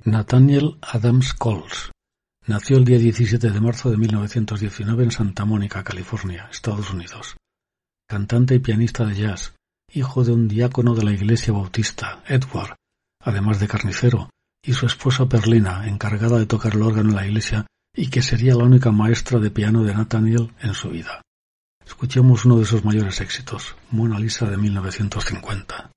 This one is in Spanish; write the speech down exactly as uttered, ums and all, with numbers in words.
Nathaniel Adams Coles nació el día diecisiete de marzo de mil novecientos diecinueve en Santa Mónica, California, Estados Unidos. Cantante y pianista de jazz, hijo de un diácono de la Iglesia Bautista, Edward, además de carnicero, y su esposa Perlina, encargada de tocar el órgano en la iglesia y que sería la única maestra de piano de Nathaniel en su vida. Escuchemos uno de sus mayores éxitos, Mona Lisa de mil novecientos cincuenta.